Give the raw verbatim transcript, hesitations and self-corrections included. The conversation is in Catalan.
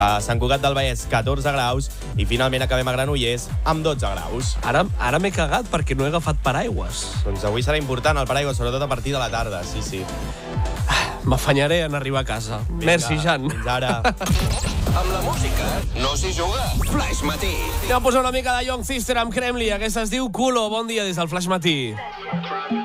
A Sant Cugat del Vallès, catorze graus, i finalment acabem a Granollers amb dotze graus. Ara, ara m'he cagat perquè no he agafat paraigües. Doncs avui serà important el paraigua, sobretot a partir de la tarda, sí, sí. M'afanyaré en arribar a casa. Vinga, merci, Jan. Fins ara. Amb la música no s'hi juga. Flash Matí. Anem a posar una mica de Young Sister amb Kremli. Aquesta es diu Culo. Bon dia des del Flash Matí.